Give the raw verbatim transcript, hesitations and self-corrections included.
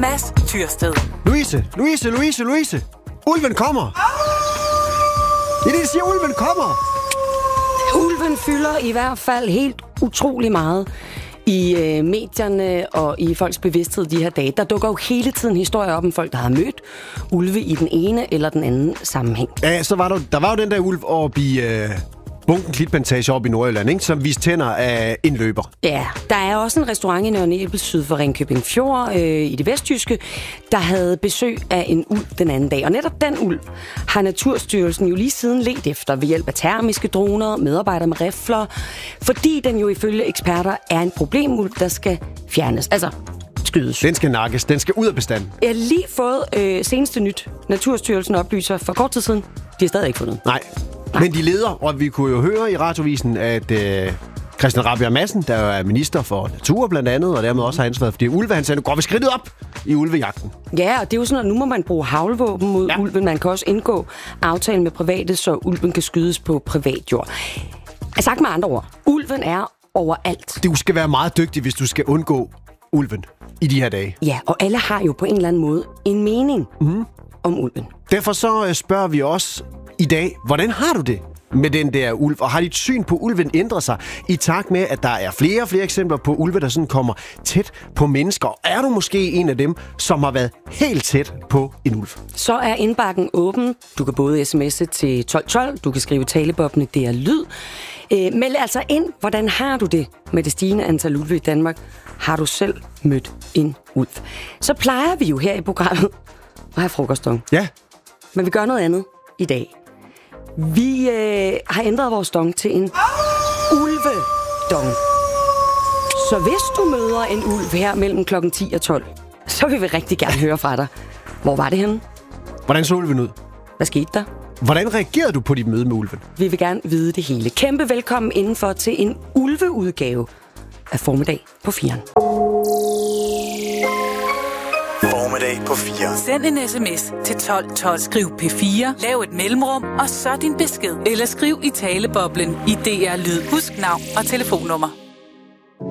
Mads Tyrsted. Louise, Louise, Louise, Louise. Ulven kommer. Det er det, jeg siger, ulven kommer. Ulven fylder i hvert fald helt utrolig meget i øh, medierne og i folks bevidsthed de her dage. Der dukker jo hele tiden historier op om folk, der har mødt ulve i den ene eller den anden sammenhæng. Ja, så var der, der var jo den der ulv oppe i øh, Bunken Klitplantage oppe i Nordjylland, ikke? Som viste tænder af en løber. Ja, der er også en restaurant i Nørre Nebel syd for Ringkøbing Fjord øh, i det vestjyske, der havde besøg af en ulv den anden dag. Og netop den ulv har Naturstyrelsen jo lige siden ledt efter ved hjælp af termiske droner, medarbejdere med rifler, fordi den jo ifølge eksperter er en problemulv, der skal fjernes. Altså skydes. Den skal nakkes. Den skal ud af bestanden. Jeg har lige fået øh, seneste nyt. Naturstyrelsen oplyser for kort tid siden. De har stadig ikke fundet. Nej. Nej. Men de leder, og vi kunne jo høre i radiovisen, at øh, Christian Rabjerg Madsen, der er minister for natur blandt andet, og dermed også har ansvaret for det ulve, han sagde, nu går vi skridtet op i ulvejagten. Ja, og det er jo sådan, at nu må man bruge haglvåben mod ja. ulven. Man kan også indgå aftale med private, så ulven kan skydes på privat jord. Jeg sagt med andre ord, ulven er overalt. Du skal være meget dygtig, hvis du skal undgå ulven i de her dage. Ja, og alle har jo på en eller anden måde en mening mm. om ulven. Derfor så spørger vi også i dag, hvordan har du det med den der ulv? Og har dit syn på ulven ændret sig i takt med, at der er flere og flere eksempler på ulve, der sådan kommer tæt på mennesker? Og er du måske en af dem, som har været helt tæt på en ulv? Så er indbakken åben. Du kan både sms'e til tolv tolv, du kan skrive talebobne, det er lyd. Øh, meld altså ind, hvordan har du det med det stigende antal ulve i Danmark? Har du selv mødt en ulv? Så plejer vi jo her i programmet at have frokostdong. Ja. Men vi gør noget andet i dag. Vi øh, har ændret vores dong til en ulvedong. Så hvis du møder en ulv her mellem klokken ti og tolv, så vil vi rigtig gerne høre fra dig. Hvor var det henne? Hvordan så ulven ud? Hvad skete der? Hvordan reagerede du på dit møde med ulven? Vi vil gerne vide det hele. Kæmpe velkommen indenfor til en ulveudgave af Formiddag på firen. Formiddag på fire. Send en sms til tolv tolv. Skriv P fire, lav et mellemrum, og så din besked. Eller skriv i taleboblen i D R Lyd. Husk navn og telefonnummer.